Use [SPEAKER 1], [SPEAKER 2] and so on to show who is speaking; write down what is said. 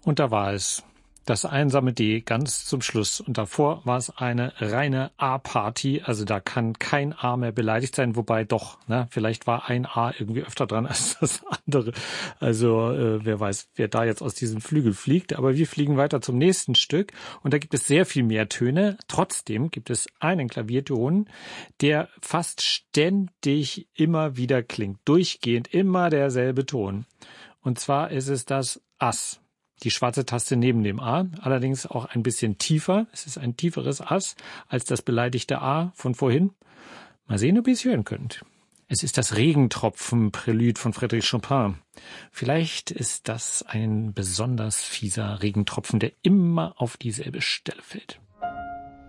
[SPEAKER 1] Und da war es. Das einsame D ganz zum Schluss. Und davor war es eine reine A-Party. Also da kann kein A mehr beleidigt sein. Wobei doch, ne, vielleicht war ein A irgendwie öfter dran als das andere. Also wer weiß, wer da jetzt aus diesem Flügel fliegt. Aber wir fliegen weiter zum nächsten Stück. Und da gibt es sehr viel mehr Töne. Trotzdem gibt es einen Klavierton, der fast ständig immer wieder klingt. Durchgehend immer derselbe Ton. Und zwar ist es das Ass. Die schwarze Taste neben dem A, allerdings auch ein bisschen tiefer. Es ist ein tieferes Ass als das beleidigte A von vorhin. Mal sehen, ob ihr es hören könnt. Es ist das Regentropfen-Prälude von Frédéric Chopin. Vielleicht ist das ein besonders fieser Regentropfen, der immer auf dieselbe Stelle fällt.